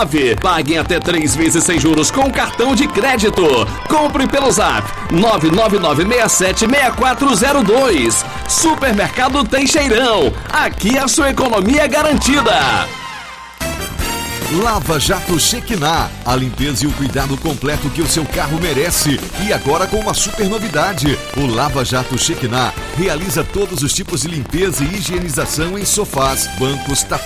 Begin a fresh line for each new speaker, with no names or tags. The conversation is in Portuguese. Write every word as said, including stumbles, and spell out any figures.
Paguem até três vezes sem juros com cartão de crédito. Compre pelo Zap nove nove nove seis sete seis quatro zero dois. Supermercado Teixeirão. Aqui a sua economia é garantida.
Lava Jato Shekinah, a limpeza e o cuidado completo que o seu carro merece. E agora com uma super novidade: o Lava Jato Shekinah realiza todos os tipos de limpeza e higienização em sofás, bancos, tapetes